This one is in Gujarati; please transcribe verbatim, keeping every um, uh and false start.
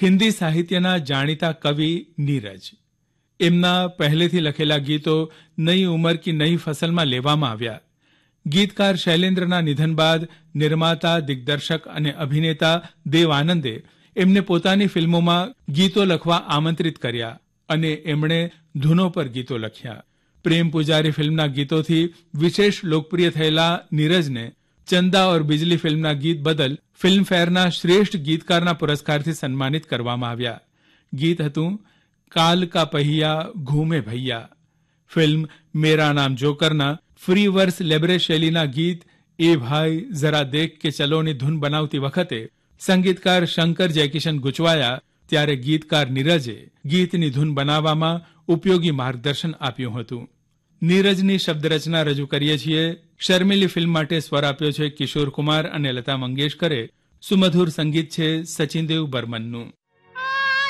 હિન્દી સાહિત્યના જાણીતા કવિ નીરજ. એમના પહેલેથી લખેલા ગીતો નઈ ઉમર કી નઈ ફસલમાં લેવામાં આવ્યા. ગીતકાર શૈલેન્દ્રના નિધન બાદ નિર્માતા, દિગ્દર્શક અને અભિનેતા દેવ આનંદે એમને પોતાની ફિલ્મોમાં ગીતો લખવા આમંત્રિત કર્યા અને એમણે ધૂનો પર ગીતો લખ્યા. પ્રેમ પુજારી ફિલ્મના ગીતોથી વિશેષ લોકપ્રિય થયેલા નીરજને ચંદા ઓર બિજલી ફિલ્મના ગીત બદલ ફિલ્મફેરના શ્રેષ્ઠ ગીતકારના પુરસ્કારથી સન્માનિત કરવામાં આવ્યા. ગીત હતું કાલ કા पहिया ઘૂમે ભૈયા. ફિલ્મ મેરા નામ જોકરના ફ્રી વર્સ લેબ્રે શૈલીના ગીત એ ભાઈ જરા દેખ કે ચલોની ધૂન બનાવતી વખતે સંગીતકાર શંકર જયકિશન ગુચવાયા, ત્યારે ગીતકાર નીરજે ગીતની ધૂન બનાવવામાં ઉપયોગી માર્ગદર્શન આપ્યું હતું. નીરજની શબ્દરચના રજૂ કરીએ છીએ. શર્મિલી ફિલ્મ માટે સ્વર આપ્યો છે કિશોર કુમાર અને લતા મંગેશકરે. સુમધુર સંગીત છે સચિનદેવ બર્મનનું.